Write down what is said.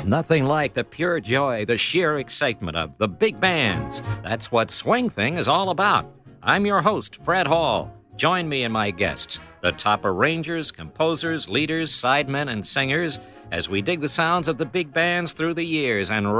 Nothing like the pure joy, the sheer excitement of the big bands. That's what Swing Thing is all about. I'm your host, Fred Hall. Join me and my guests, the top arrangers, composers, leaders, sidemen, and singers, as we dig the sounds of the big bands through the years and